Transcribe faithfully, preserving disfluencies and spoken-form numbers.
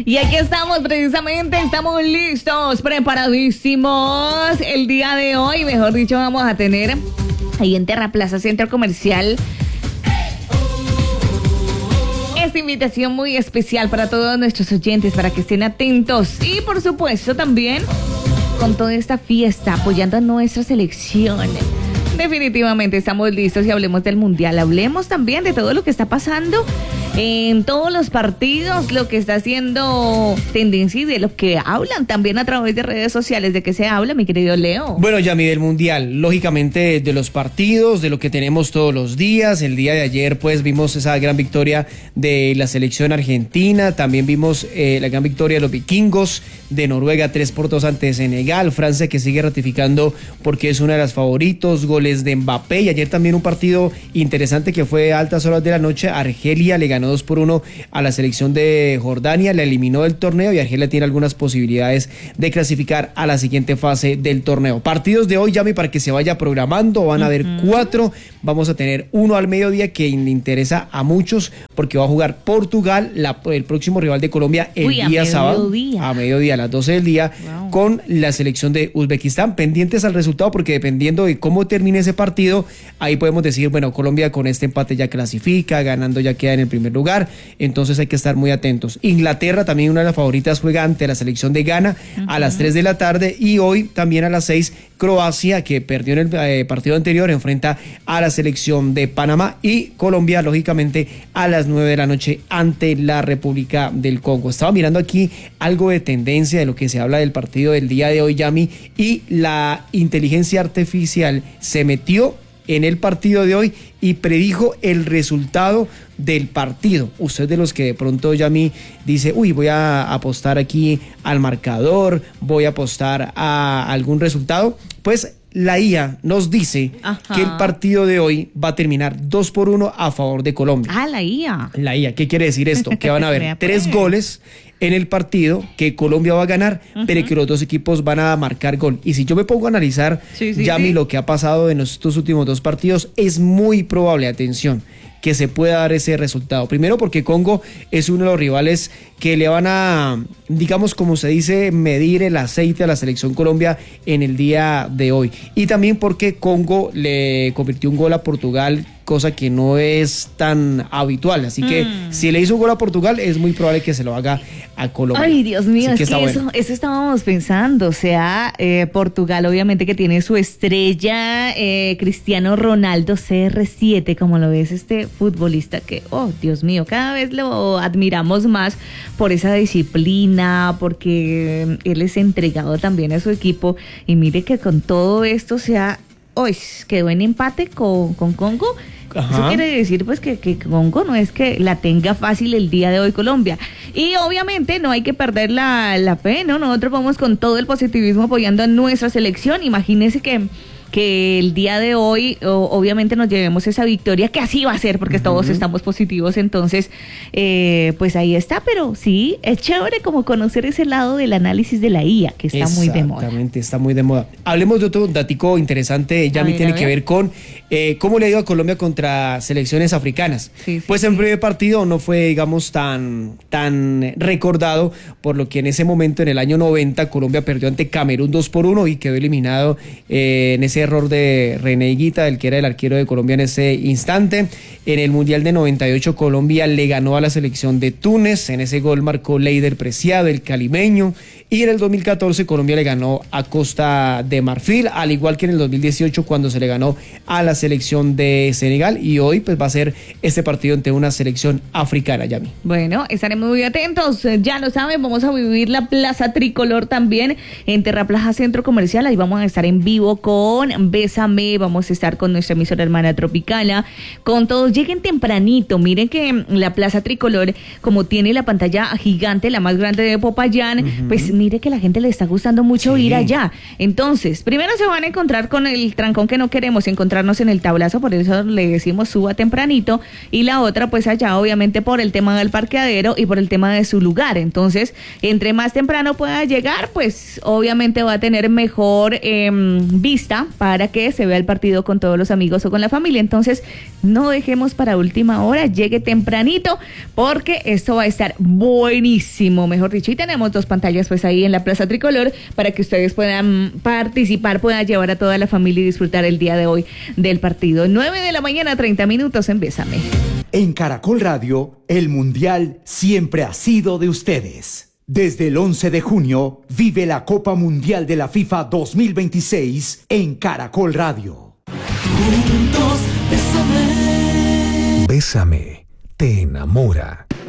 Y aquí estamos precisamente, estamos listos, preparadísimos. El día de hoy, mejor dicho, vamos a tener ahí en Terraplaza Centro Comercial esta invitación muy especial para todos nuestros oyentes, para que estén atentos. Y por supuesto también con toda esta fiesta, apoyando a nuestra selección. Definitivamente estamos listos y hablemos del Mundial. Hablemos también de todo lo que está pasando en todos los partidos, lo que está haciendo tendencia y de lo que hablan también a través de redes sociales. ¿De qué se habla, mi querido Leo? Bueno, Yami, del Mundial, lógicamente de los partidos, de lo que tenemos todos los días. El día de ayer pues vimos esa gran victoria de la selección argentina, también vimos eh, la gran victoria de los vikingos de Noruega, tres por dos ante Senegal. Francia que sigue ratificando porque es una de las favoritos, goles de Mbappé. Y ayer también un partido interesante que fue a altas horas de la noche. Argelia le ganó dos por uno a la selección de Jordania, la eliminó del torneo y Argelia tiene algunas posibilidades de clasificar a la siguiente fase del torneo. Partidos de hoy, Yami, para que se vaya programando, van a haber uh-huh. cuatro. Vamos a tener uno al mediodía que le interesa a muchos porque va a jugar Portugal, la, el próximo rival de Colombia, el Uy, día a sábado mediodía. a mediodía, a las doce del día, wow. con la selección de Uzbekistán. Pendientes al resultado porque dependiendo de cómo termine ese partido, ahí podemos decir, bueno, Colombia con este empate ya clasifica, ganando ya queda en el primer lugar, entonces hay que estar muy atentos. Inglaterra, también una de las favoritas, juega ante la selección de Ghana uh-huh. a las tres de la tarde y hoy también a las seis, Croacia, que perdió en el eh, partido anterior, enfrenta a la selección de Panamá y Colombia, lógicamente, a las nueve de la noche ante la República del Congo. Estaba mirando aquí algo de tendencia de lo que se habla del partido del día de hoy, Yami, y la inteligencia artificial se metió en el partido de hoy y predijo el resultado del partido. Usted de los que de pronto Yami dice, uy, voy a apostar aquí al marcador, voy a apostar a algún resultado, pues la I A nos dice Ajá. que el partido de hoy va a terminar dos por uno a favor de Colombia. Ah, la I A. La I A, ¿qué quiere decir esto? Que van a haber tres goles en el partido, que Colombia va a ganar, uh-huh. pero que los dos equipos van a marcar gol. Y si yo me pongo a analizar, sí, sí, Yami, sí. lo que ha pasado en estos últimos dos partidos, es muy probable, atención, que se pueda dar ese resultado. Primero porque Congo es uno de los rivales que le van a, digamos como se dice, medir el aceite a la selección Colombia en el día de hoy. Y también porque Congo le convirtió un gol a Portugal, cosa que no es tan habitual. Así que mm. si le hizo un gol a Portugal, es muy probable que se lo haga a Colombia. Ay, Dios mío, Así es que, que eso, bueno. eso estábamos pensando. O sea, eh, Portugal obviamente que tiene su estrella, eh, Cristiano Ronaldo C R siete, como lo ves, este futbolista que, oh, Dios mío, cada vez lo admiramos más por esa disciplina, porque él es entregado también a su equipo. Y mire que con todo esto, o sea, hoy quedó en empate con, con Congo. Ajá. Eso quiere decir pues que, que Congo no es que la tenga fácil el día de hoy Colombia. Y obviamente no hay que perder la, la fe, ¿no? Nosotros vamos con todo el positivismo apoyando a nuestra selección. Imagínense que que el día de hoy o, obviamente nos llevemos esa victoria, que así va a ser porque uh-huh. todos estamos positivos, entonces eh, pues ahí está, pero sí, es chévere como conocer ese lado del análisis de la I A, que está muy de moda. Exactamente, está muy de moda. Hablemos de otro datico interesante, Yami, tiene que ver con eh, cómo le ha ido a Colombia contra selecciones africanas. Sí, sí, pues sí. En primer partido no fue, digamos, tan, tan recordado, por lo que en ese momento, en el año noventa, Colombia perdió ante Camerún dos por uno y quedó eliminado eh, en ese error de René Higuita, el que era el arquero de Colombia en ese instante. En el Mundial de noventa y ocho, Colombia le ganó a la selección de Túnez, en ese gol marcó Leider Preciado, el calimeño, y en el dos mil catorce Colombia le ganó a Costa de Marfil, al igual que en el dos mil dieciocho cuando se le ganó a la selección de Senegal, y hoy pues va a ser este partido ante una selección africana, Yami. Bueno, estaremos muy atentos, ya lo saben, vamos a vivir la Plaza Tricolor también en Terraplaza Centro Comercial, ahí vamos a estar en vivo con Bésame, vamos a estar con nuestra emisora hermana Tropicana, con todos, lleguen tempranito, miren que la Plaza Tricolor, como tiene la pantalla gigante, la más grande de Popayán, uh-huh. pues mire que la gente le está gustando mucho sí. ir allá, entonces, primero se van a encontrar con el trancón que no queremos, encontrarnos en el tablazo, por eso le decimos suba tempranito, y la otra pues allá obviamente por el tema del parqueadero y por el tema de su lugar, entonces, entre más temprano pueda llegar, pues obviamente va a tener mejor eh, vista para que se vea el partido con todos los amigos o con la familia. Entonces, no dejemos para última hora, llegue tempranito, porque esto va a estar buenísimo, mejor dicho. Y tenemos dos pantallas pues ahí en la Plaza Tricolor para que ustedes puedan participar, puedan llevar a toda la familia y disfrutar el día de hoy del partido. nueve de la mañana, treinta minutos en Bésame. En Caracol Radio, el Mundial siempre ha sido de ustedes. Desde el once de junio, vive la Copa Mundial de la FIFA dos mil veintiséis en Caracol Radio. Juntos, bésame. Bésame, te enamora.